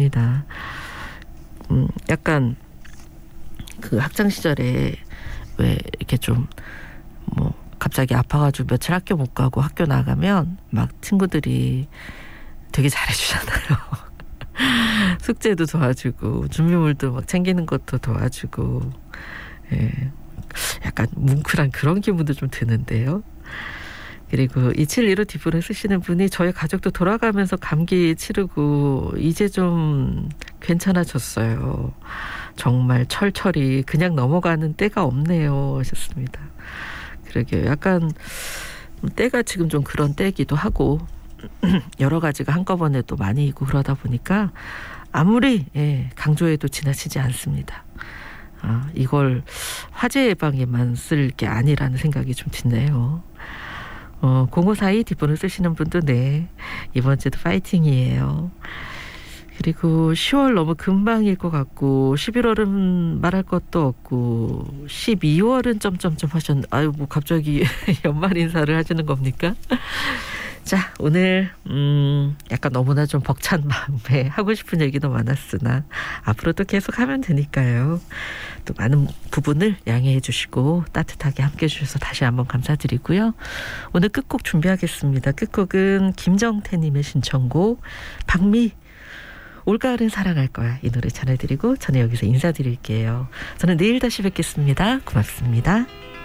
듭니다. 약간 그 학창 시절에 왜 이렇게 좀 뭐 갑자기 아파가지고 며칠 학교 못 가고 학교 나가면 막 친구들이 되게 잘해주잖아요. 숙제도 도와주고 준비물도 막 챙기는 것도 도와주고, 예, 약간 뭉클한 그런 기분도 좀 드는데요. 그리고 2715 뒷부분 쓰시는 분이 저희 가족도 돌아가면서 감기 치르고 이제 좀 괜찮아졌어요. 정말 철철이 그냥 넘어가는 때가 없네요 하셨습니다. 그러게요. 약간 때가 지금 좀 그런 때이기도 하고 여러 가지가 한꺼번에 또 많이 있고 그러다 보니까 아무리 강조해도 지나치지 않습니다. 이걸 화재 예방에만 쓸 게 아니라는 생각이 좀 드네요. 0542 뒷번호 쓰시는 분도 네, 이번 주도 파이팅이에요. 그리고 10월 너무 금방일 것 같고 11월은 말할 것도 없고 12월은 점점점 하셨는데 아유 뭐 갑자기 연말 인사를 하시는 겁니까? 자, 오늘 약간 너무나 좀 벅찬 마음에 하고 싶은 얘기도 많았으나 앞으로도 계속 하면 되니까요. 또 많은 부분을 양해해 주시고 따뜻하게 함께해 주셔서 다시 한번 감사드리고요. 오늘 끝곡 준비하겠습니다. 끝곡은 김정태님의 신청곡 박미 올가을은 사랑할 거야, 이 노래 전해드리고 저는 여기서 인사드릴게요. 저는 내일 다시 뵙겠습니다. 고맙습니다.